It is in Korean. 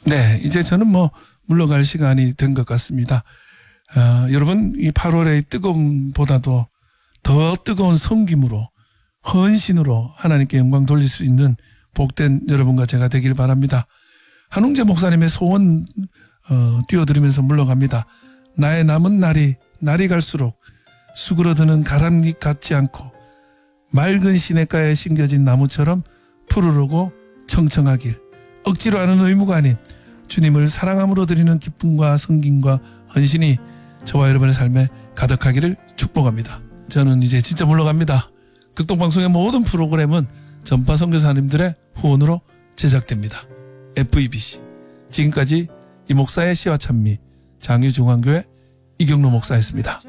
네, 이제 저는 물러갈 시간이 된 것 같습니다. 여러분, 이 8월의 뜨거움보다도 더 뜨거운 섬김으로, 헌신으로 하나님께 영광 돌릴 수 있는 복된 여러분과 제가 되길 바랍니다. 한웅재 목사님의 소원 띄워드리면서 물러갑니다. 나의 남은 날이 갈수록 수그러드는 가람잎 같지 않고 맑은 시냇가에 심겨진 나무처럼 푸르르고 청청하길, 억지로 하는 의무가 아닌 주님을 사랑함으로 드리는 기쁨과 성김과 헌신이 저와 여러분의 삶에 가득하기를 축복합니다. 저는 이제 진짜 물러갑니다. 극동방송의 모든 프로그램은 전파 선교사님들의 후원으로 제작됩니다. FEBC. 지금까지 이 목사의 시와 찬미 장유중앙교회 이경로 목사였습니다.